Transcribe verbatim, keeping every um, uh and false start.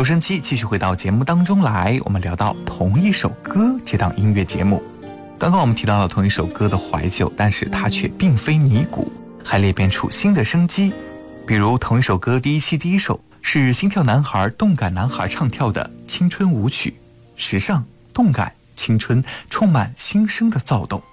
留声机继续回到节目当中来，我们聊到同一首歌这档音乐节目。刚刚我们提到了同一首歌的怀旧，但是它却并非泥古，还裂变出新的生机。比如同一首歌第一期第一首是心跳男孩动感男孩唱跳的青春舞曲，时尚动感青春，充满新生的躁动。